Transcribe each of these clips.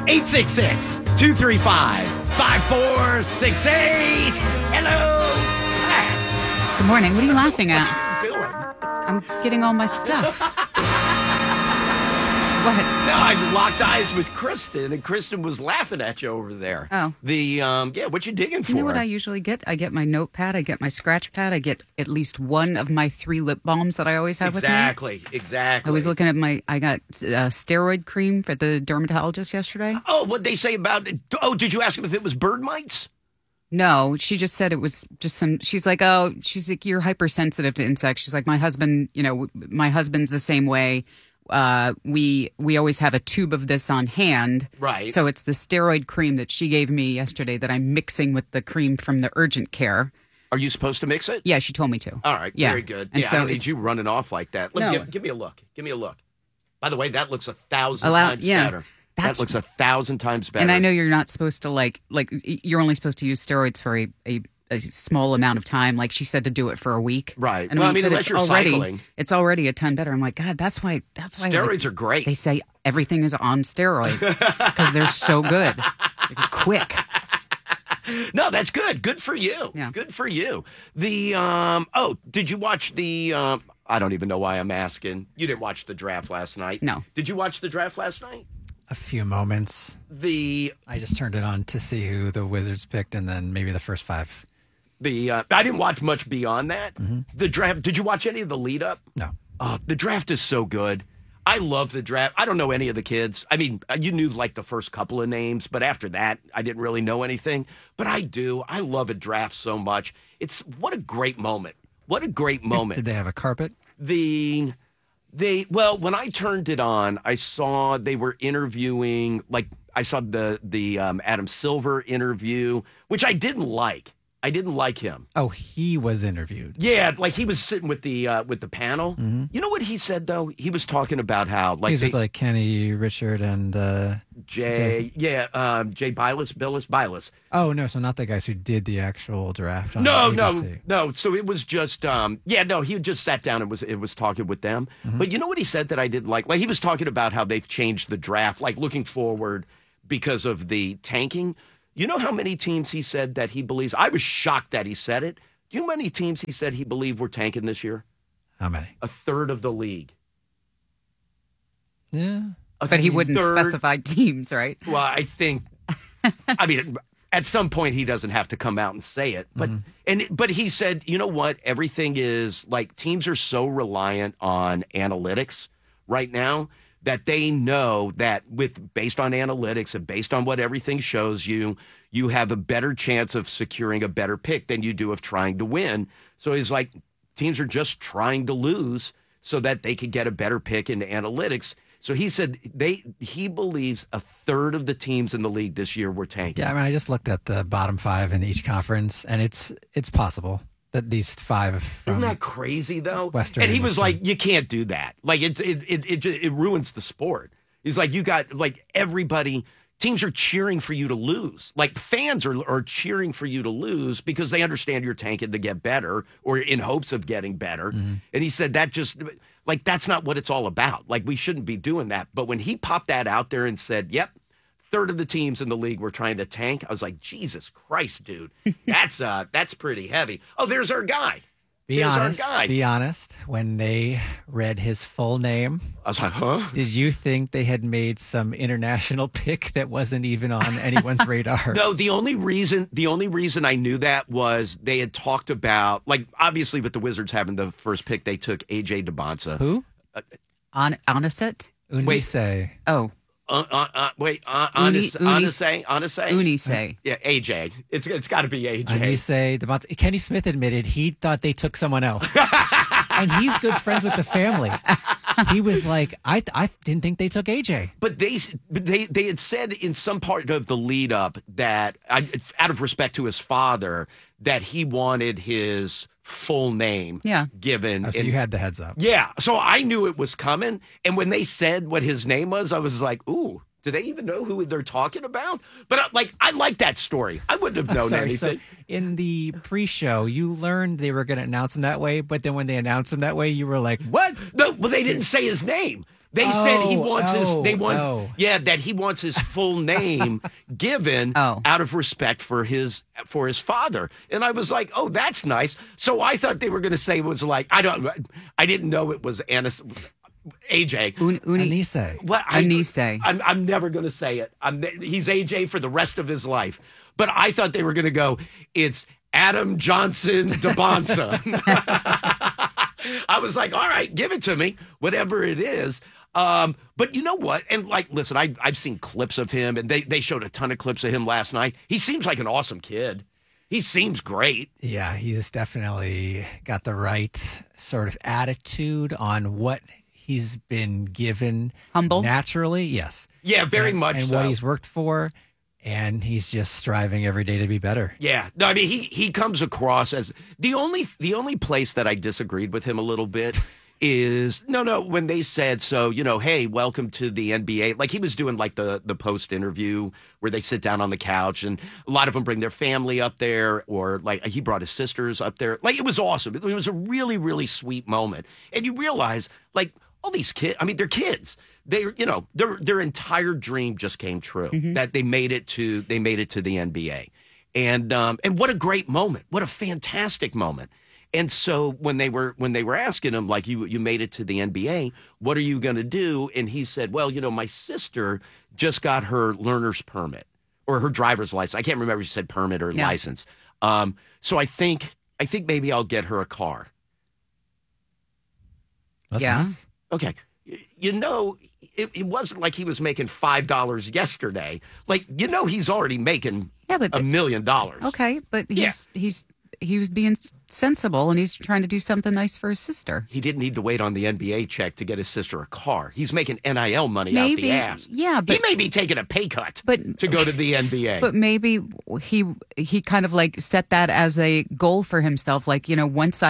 866-235-5468. Hello. Good morning. What are you laughing What at? are you doing? I'm getting all my stuff. What? No, I locked eyes with Kristen, and Kristen was laughing at you over there. Oh. What you digging for? You know what I usually get? I get my notepad, I get my scratch pad, I get at least one of my 3 lip balms that I always have with me. Exactly. I was looking at I got steroid cream for the dermatologist yesterday. Oh, what'd they say about it? Oh, did you ask him if it was bird mites? No, she just said it was just she's like, you're hypersensitive to insects. She's like, my husband's the same way. We always have a tube of this on hand. Right. So it's the steroid cream that she gave me yesterday that I'm mixing with the cream from the urgent care. Are you supposed to mix it? Yeah, she told me to. All right, yeah. very good. And I don't need you running off like that. Give me a look. Give me a look. By the way, that looks 1,000 times better. That looks 1,000 times better. And I know you're not supposed to like you're only supposed to use steroids for a small amount of time. Like she said to do it for a week. Right. And unless you're cycling. It's already a ton better. I'm like, God, that's why steroids are great. They say everything is on steroids because they're so good. They're quick. No, that's good. Good for you. Yeah. Good for you. Did you watch the I don't even know why I'm asking. You didn't watch the draft last night? No. Did you watch the draft last night? A few moments. I just turned it on to see who the Wizards picked, and then maybe the first 5. I didn't watch much beyond that. Mm-hmm. The draft. Did you watch any of the lead up? No. Oh, the draft is so good. I love the draft. I don't know any of the kids. I mean, you knew like the first couple of names, but after that, I didn't really know anything. But I do. I love a draft so much. What a great moment. What a great moment. Did they have a carpet? When I turned it on, I saw they were interviewing, I saw the Adam Silver interview, which I didn't like. I didn't like him. Oh, he was interviewed. Yeah, like he was sitting with the panel. Mm-hmm. You know what he said though? He was talking about how he's with Kenny, Richard, and Jay. Yeah, Jay Bilas. Oh no, so not the guys who did the actual draft. On No. So it was just he just sat down and was talking with them. Mm-hmm. But you know what he said that I didn't like? Like he was talking about how they've changed the draft, like looking forward because of the tanking. You know how many teams he said that he believes? I was shocked that he said it. Do you know how many teams he said he believed were tanking this year? How many? 1/3 of the league. Yeah. But he wouldn't specify teams, right? Well, I think, at some point he doesn't have to come out and say it. But but he said, you know what? Everything is like teams are so reliant on analytics right now that they know that based on analytics and based on what everything shows you, you have a better chance of securing a better pick than you do of trying to win. So he's like, teams are just trying to lose so that they could get a better pick in analytics. So he said he believes 1/3 of the teams in the league this year were tanking. Yeah, I just looked at the bottom 5 in each conference, and it's possible that these 5 Isn't that crazy though? Western, and he was like, you can't do that. Like it ruins the sport. He's like, you got like everybody, teams are cheering for you to lose. Like fans are cheering for you to lose because they understand you're tanking to get better or in hopes of getting better. Mm-hmm. And he said that's not what it's all about. Like we shouldn't be doing that. But when he popped that out there and said, yep, 1/3 of the teams in the league were trying to tank, I was like, Jesus Christ, dude, that's pretty heavy. Oh, there's our guy. Be honest. When they read his full name, I was like, huh? Did you think they had made some international pick that wasn't even on anyone's radar? No, the only reason I knew that was they had talked about, like, obviously with the Wizards having the first pick, they took AJ Debonsa. Who? Onisset? Unise. Oh. Onisei. Unisei. Yeah, AJ. It's got to be AJ. Unisei Debonsa. Kenny Smith admitted he thought they took someone else. And he's good friends with the family. He was like, I didn't think they took AJ. But they had said in some part of the lead up that, out of respect to his father, that he wanted his full name given. Oh, so you had the heads up. Yeah. So I knew it was coming. And when they said what his name was, I was like, ooh, do they even know who they're talking about? But I like that story. I wouldn't have known anything. So in the pre-show, you learned they were going to announce him that way. But then when they announced him that way, you were like, what? No, well, they didn't say his name. They said he wants that he wants his full name given out of respect for his father. And I was like, oh, that's nice. So I thought they were going to say it was like, I didn't know it was AJ. Anise. What? Anise. I'm never going to say it. He's AJ for the rest of his life. But I thought they were going to go, it's Adam Johnson DeBonsa. I was like, all right, give it to me, whatever it is. But you know what? And like, listen, I've seen clips of him, and they showed a ton of clips of him last night. He seems like an awesome kid. He seems great. Yeah, he's definitely got the right sort of attitude on what he's been given. Humble? Naturally, yes. Yeah, very much and so. what he's worked for, and he's just striving every day to be better. Yeah. No, I mean, he comes across as the only place that I disagreed with him a little bit is when they said, so, hey, welcome to the NBA. Like he was doing like the post interview where they sit down on the couch and a lot of them bring their family up there, or like he brought his sisters up there. Like it was awesome. It was a really, really sweet moment. And you realize like all these kids, I mean, they're kids. Their entire dream just came true, that they made it to the NBA. And what a great moment. What a fantastic moment. And so when they were asking him, like, you made it to the NBA, what are you going to do? And he said, well, my sister just got her learner's permit or her driver's license. I can't remember if she said permit or license. So I think maybe I'll get her a car. That's nice. Okay. It wasn't like he was making $5 yesterday. Like, he's already making $1 million. Okay, but he was being sensible, and he's trying to do something nice for his sister. He didn't need to wait on the NBA check to get his sister a car. He's making NIL money out the ass. Yeah, but he may be taking a pay cut to go to the NBA. But maybe he kind of like set that as a goal for himself. Like, when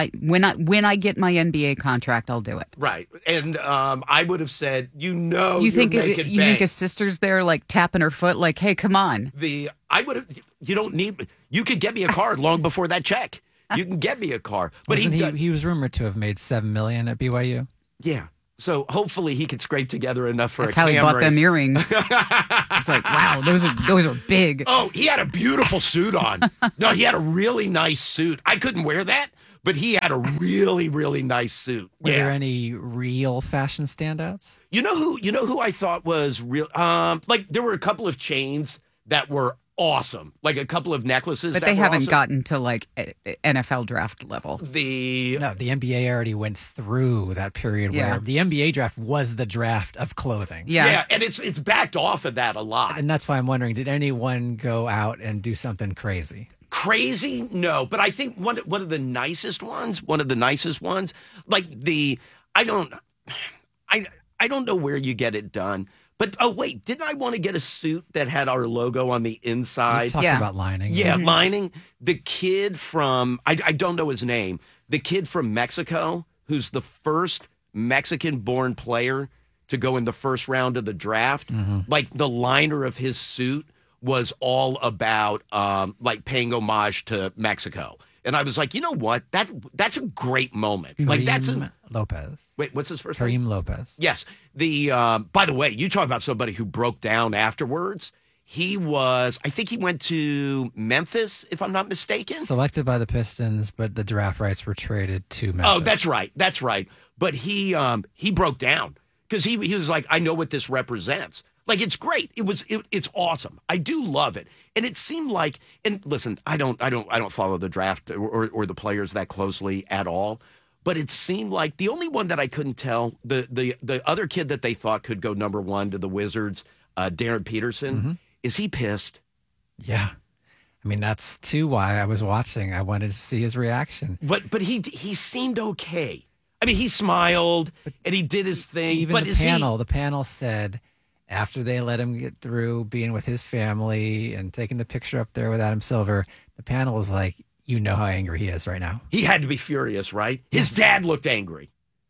I get my NBA contract, I'll do it. Right, and I would have said, you think his sister's there like tapping her foot, like, hey, come on. I would have. You don't need. You could get me a car long before that check. You can get me a car. But he was rumored to have made $7 million at BYU. Yeah. So hopefully he could scrape together enough for That's a Camry. That's how he bought them earrings. I was like, wow, those are big. Oh, he had a beautiful suit on. No, he had a really nice suit. I couldn't wear that, but he had a really, really nice suit. Were there any real fashion standouts? You know who I thought was real? Like there were a couple of chains that were awesome, like a couple of necklaces. But they haven't gotten to like NFL draft level. The NBA already went through that period where the NBA draft was the draft of clothing. Yeah, and it's backed off of that a lot. And that's why I'm wondering, did anyone go out and do something crazy? Crazy? No, but I think one of the nicest ones, like I don't know where you get it done. But, oh, wait, didn't I want to get a suit that had our logo on the inside? Talking about lining. Yeah, lining. The kid from, I don't know his name, the kid from Mexico, who's the first Mexican-born player to go in the first round of the draft, like the liner of his suit was all about like paying homage to Mexico. And I was like, you know what? That's a great moment. Kareem Like that's Lopez. Wait, what's his first name? Kareem Lopez. Yes. By the way, you talk about somebody who broke down afterwards. I think he went to Memphis, if I'm not mistaken. Selected by the Pistons, but the draft rights were traded to Memphis. Oh, that's right. But he broke down because he was like, I know what this represents. Like, it's great. It's awesome. I do love it. And it seemed like, and listen, I don't follow the draft or the players that closely at all. But it seemed like the only one that I couldn't tell, the other kid that they thought could go number one to the Wizards, Darren Peterson, is he pissed? Yeah. I mean, that's too why I was watching. I wanted to see his reaction. But he seemed okay. I mean, he smiled and he did his thing. Even the panel said, after they let him get through being with his family and taking the picture up there with Adam Silver, the panel was like, you know how angry he is right now. He had to be furious, right? His dad looked angry.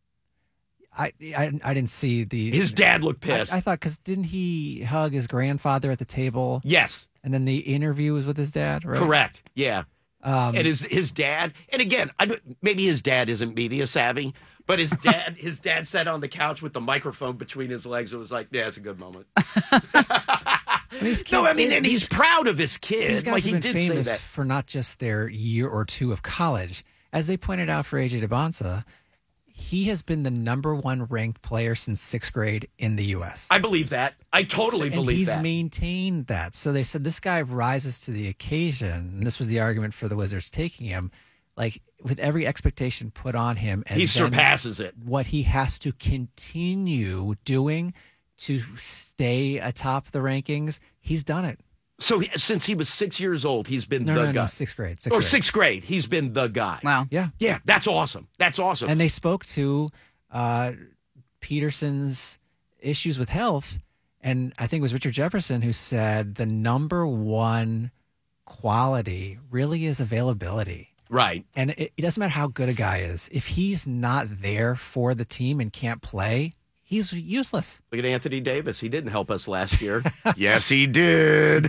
I didn't see His dad looked pissed. I thought, because didn't he hug his grandfather at the table? Yes. And then the interview was with his dad, right? Correct. Yeah. And his dad, and again, maybe his dad isn't media savvy, But his dad sat on the couch with the microphone between his legs. It was like, yeah, it's a good moment. These kids, No, I mean, and he's proud of his kid. These guys Like, he have been did say famous that. for not just their year or two of college. As they pointed out for AJ DeBonsa, he has been the number 1 ranked player since 6th grade in the U.S. I believe that. I totally And believe he's that. maintained that. So they said this guy rises to the occasion. And this was the argument for the Wizards taking him. Like, with every expectation put on him, and He then surpasses it. what he has to continue doing to stay atop the rankings, he's done it. So since he was 6 years old, he's been the No, guy. 6th grade. Or 6th grade, he's been the guy. Wow. Yeah. Yeah, that's awesome. That's awesome. And they spoke to Peterson's issues with health. And I think it was Richard Jefferson who said the number 1 quality really is availability. Right. And it doesn't matter how good a guy is. If he's not there for the team and can't play, he's useless. Look at Anthony Davis. He didn't help us last year. Yes, he did.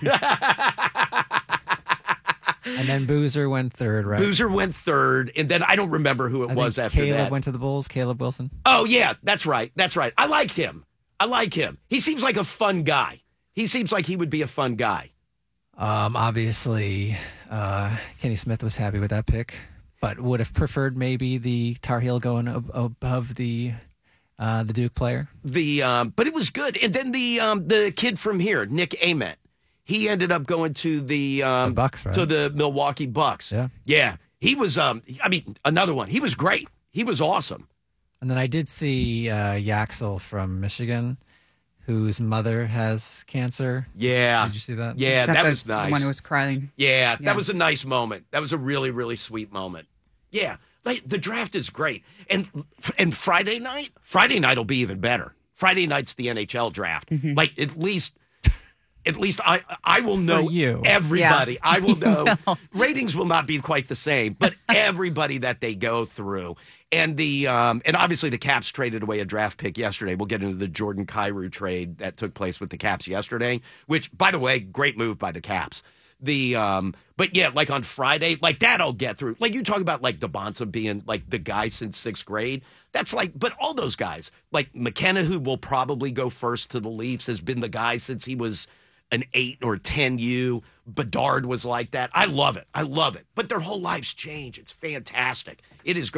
And then Boozer went 3rd, right? Boozer went 3rd, and then I don't remember who it I was think after Caleb that. went to the Bulls, Caleb Wilson. Oh, yeah, that's right. That's right. I like him. He seems like a fun guy. He seems like he would be a fun guy. Obviously, Kenny Smith was happy with that pick, but would have preferred maybe the Tar Heel going above the Duke player. But it was good. And then the kid from here, Nick Ament, he ended up going to the Bucks, right? to the Milwaukee Bucks. Yeah. He was. Another one. He was great. He was awesome. And then I did see Yaxel from Michigan, whose mother has cancer. Yeah. Did you see that? Yeah, Is that the, was nice. The one who was crying. Yeah, Yeah. that was a nice moment. That was a really, really sweet moment. Yeah, like the draft is great, and Friday night will be even better. Friday night's the NHL draft. Like at least I will know you. everybody. Yeah. I will know. Ratings will not be quite the same, but everybody that they go through. And and obviously the Caps traded away a draft pick yesterday. We'll get into the Jordan Kyrou trade that took place with the Caps yesterday, which, by the way, great move by the Caps. But yeah, like on Friday, like that I'll get through. Like you talk about like DeBonsa being like the guy since 6th grade. That's like, but all those guys, like McKenna, who will probably go first to the Leafs, has been the guy since he was an 8 or 10U. Bedard was like that. I love it. But their whole lives change. It's fantastic. It is great.